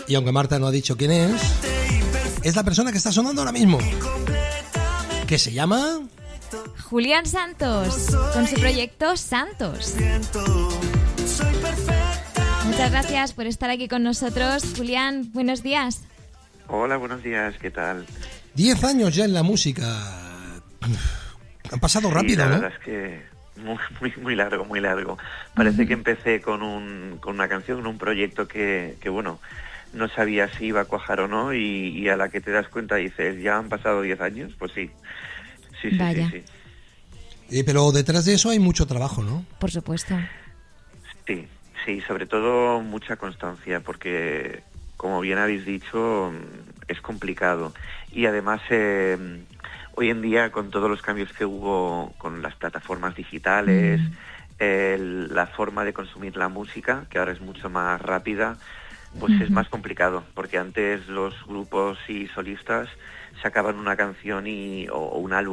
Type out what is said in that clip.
y aunque Marta no ha dicho quién es la persona que está sonando ahora mismo, que se llama Julián Santos, con su proyecto Santos. Muchas gracias por estar aquí con nosotros. Julián, buenos días. Hola, buenos días, ¿qué tal? 10 años ya en la música. Han pasado rápido, la ¿no? La verdad es que muy largo, muy largo. Parece que empecé con una canción, con un proyecto que bueno, no sabía si iba a cuajar o no, y a la que te das cuenta dices, ¿ya han pasado 10 años? Pues sí. Vaya. Sí. Pero detrás de eso hay mucho trabajo, ¿no? Por supuesto. Sí, sobre todo mucha constancia, porque como bien habéis dicho, es complicado. Y además, hoy en día, con todos los cambios que hubo con las plataformas digitales, la forma de consumir la música, que ahora es mucho más rápida, pues es más complicado, porque antes los grupos y solistas sacaban una canción o un álbum